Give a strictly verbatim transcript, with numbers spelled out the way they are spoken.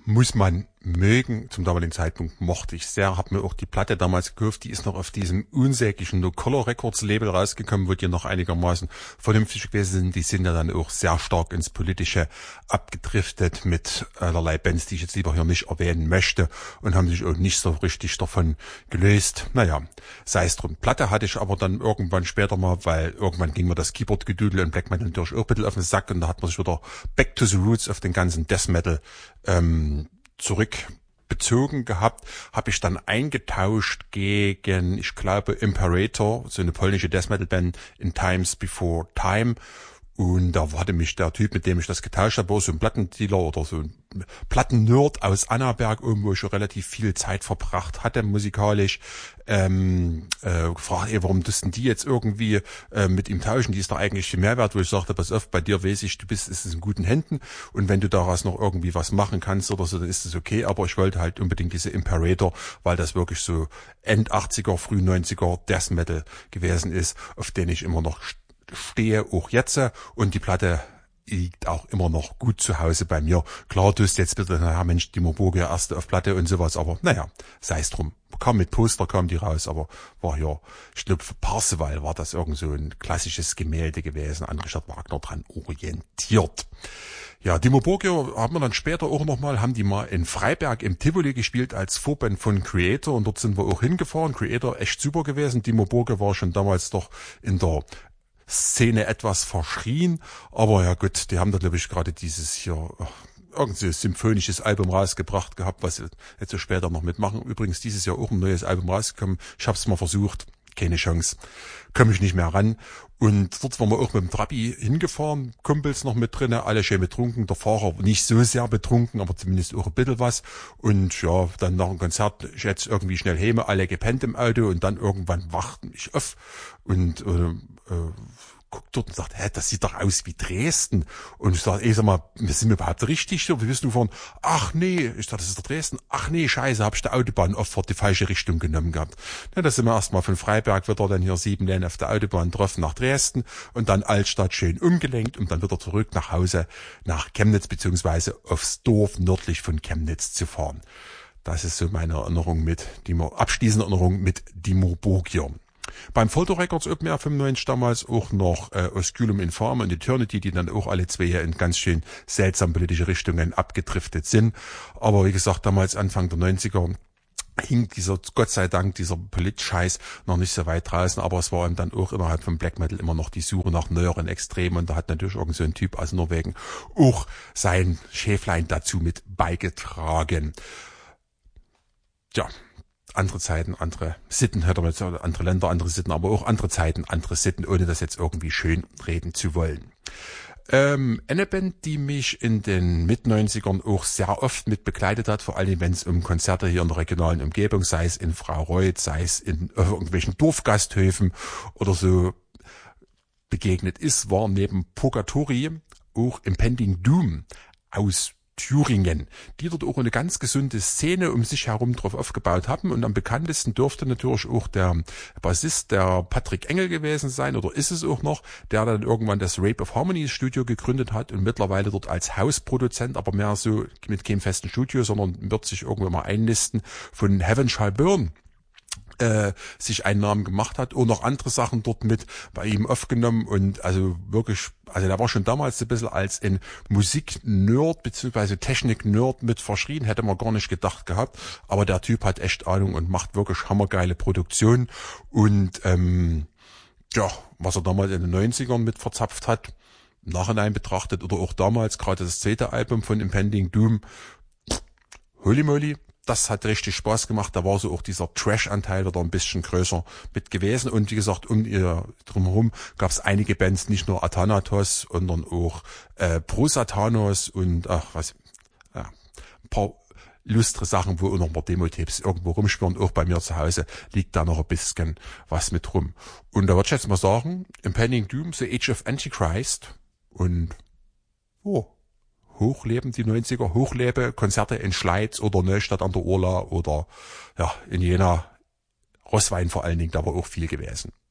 muss man mögen. Zum damaligen Zeitpunkt mochte ich sehr, habe mir auch die Platte damals gekauft, die ist noch auf diesem unsäglichen No Color Records Label rausgekommen, wo die noch einigermaßen vernünftig gewesen sind. Die sind ja dann auch sehr stark ins Politische abgedriftet mit allerlei Bands, die ich jetzt lieber hier nicht erwähnen möchte, und haben sich auch nicht so richtig davon gelöst. Naja, sei es drum. Platte hatte ich aber dann irgendwann später mal, weil irgendwann ging mir das Keyboard-Gedudel und Black Metal natürlich auch ein bisschen auf den Sack, und da hat man sich wieder back to the roots auf den ganzen Death Metal ähm, zurückbezogen gehabt, habe ich dann eingetauscht gegen, ich glaube, Imperator, so eine polnische Death Metal Band, in Times Before Time. Und da hatte mich der Typ, mit dem ich das getauscht habe, so ein Plattendealer oder so ein Plattennerd aus Annaberg, wo ich schon relativ viel Zeit verbracht hatte musikalisch, ähm, äh, gefragt, ey, warum müssten die jetzt irgendwie äh, mit ihm tauschen, die ist doch eigentlich viel Mehrwert, wo ich sagte, pass auf, bei dir weiß ich, du bist ist es in guten Händen, und wenn du daraus noch irgendwie was machen kannst oder so, dann ist es okay, aber ich wollte halt unbedingt diese Imperator, weil das wirklich so End achtziger, früh neunziger Death Metal gewesen ist, auf den ich immer noch stehe, auch jetzt, und die Platte liegt auch immer noch gut zu Hause bei mir. Klar, du hast jetzt bitte, naja, Mensch, Dimmu Borgir erste auf Platte und sowas, aber naja, sei es drum. Kam mit Poster, kam die raus, aber war ja, ich glaube, für Parseval war das irgend so ein klassisches Gemälde gewesen, an Richard Wagner dran orientiert. Ja, Dimmu Borgir haben wir dann später auch nochmal, haben die mal in Freiberg im Tivoli gespielt als Vorband von Creator, und dort sind wir auch hingefahren. Creator echt super gewesen. Dimmu Borgir war schon damals doch in der Szene etwas verschrien, aber ja gut, die haben da glaube ich gerade dieses hier irgendein symphonisches Album rausgebracht gehabt, was sie jetzt so später noch mitmachen. Übrigens dieses Jahr auch ein neues Album rausgekommen. Ich hab's mal versucht, keine Chance, komme ich nicht mehr ran. Und dort waren wir auch mit dem Trabi hingefahren, Kumpels noch mit drinne, alle schön betrunken, der Fahrer nicht so sehr betrunken, aber zumindest auch ein bisschen was. Und ja, dann nach dem Konzert, ich jetzt irgendwie schnell heime, alle gepennt im Auto, und dann irgendwann wachten ich auf und äh, äh, guckt dort und sagt, hä, das sieht doch aus wie Dresden. Und ich sage, ey, sag mal, wir sind überhaupt richtig hier? Wie bist du gefahren? Ach nee, ich dachte, das ist doch Dresden. Ach nee, scheiße, hab ich der Autobahn oft die falsche Richtung genommen gehabt. Na, da sind wir erstmal von Freiberg wieder dann hier sieben Läden auf der Autobahn getroffen nach Dresden und dann Altstadt schön umgelenkt und dann wieder zurück nach Hause nach Chemnitz, beziehungsweise aufs Dorf nördlich von Chemnitz zu fahren. Das ist so meine Erinnerung mit, die abschließende Erinnerung mit Dimmu Borgir. Beim Photo Records Open Air fünfundneunzig damals auch noch äh, Osculum Infame und Eternity, die dann auch alle zwei hier in ganz schön seltsam politische Richtungen abgedriftet sind. Aber wie gesagt, damals Anfang der neunziger hing dieser, Gott sei Dank, dieser Polit-Scheiß noch nicht so weit draußen, aber es war dann auch innerhalb von Black Metal immer noch die Suche nach neueren Extremen, und da hat natürlich irgend so ein Typ aus Norwegen auch sein Schäflein dazu mit beigetragen. Ja. Andere Zeiten, andere Sitten, hätte man jetzt andere Länder, andere Sitten, aber auch andere Zeiten, andere Sitten, ohne das jetzt irgendwie schön reden zu wollen. Ähm, eine Band, die mich in den Mit-neunzigern auch sehr oft mit begleitet hat, vor allem wenn es um Konzerte hier in der regionalen Umgebung, sei es in Fraureuth, sei es in äh, irgendwelchen Dorfgasthöfen oder so begegnet ist, war neben Purgatory auch Impending Doom aus Thüringen, die dort auch eine ganz gesunde Szene um sich herum drauf aufgebaut haben, und am bekanntesten dürfte natürlich auch der Bassist, der Patrick Engel gewesen sein, oder ist es auch noch, der dann irgendwann das Rape of Harmony Studio gegründet hat und mittlerweile dort als Hausproduzent, aber mehr so mit keinem festen Studio, sondern wird sich irgendwann mal einnisten, von Heaven Shall Burn äh, sich einen Namen gemacht hat, und noch andere Sachen dort mit bei ihm aufgenommen, und also wirklich, also der war schon damals ein bisschen als ein Musik-Nerd bzw. Technik-Nerd mit verschrien, hätte man gar nicht gedacht gehabt, aber der Typ hat echt Ahnung und macht wirklich hammergeile Produktion, und ähm, ja, was er damals in den neunzigern mit verzapft hat, im Nachhinein betrachtet, oder auch damals, gerade das zweite Album von Impending Doom, holy moly, das hat richtig Spaß gemacht. Da war so auch dieser Trash-Anteil wieder ein bisschen größer mit gewesen. Und wie gesagt, um ihr drumherum gab es einige Bands, nicht nur Athanatos, sondern auch äh, Prosatanos und ach was, ja, ein paar lustre Sachen, wo auch noch ein paar Demo-Tapes irgendwo rumschwirren. Auch bei mir zu Hause liegt da noch ein bisschen was mit rum. Und da würde ich jetzt mal sagen, Impending Doom, The Age of Antichrist, und oh, hochleben die neunziger, hochlebe Konzerte in Schleiz oder Neustadt an der Urla oder ja in Jena, Rosswein vor allen Dingen, da war auch viel gewesen.